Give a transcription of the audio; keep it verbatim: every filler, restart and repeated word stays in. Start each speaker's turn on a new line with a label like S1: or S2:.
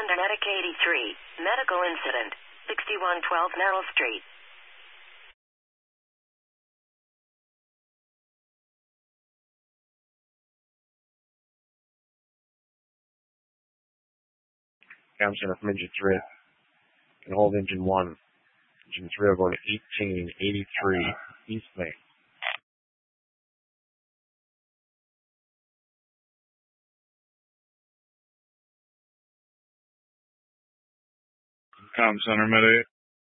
S1: under Medic eighty-three. Medical incident. sixty-one twelve Merrill Street.
S2: Cam Center from Engine three. Can hold Engine one. Engine three are going to eighteen eighty-three East Main.
S3: Com Center, Med eight.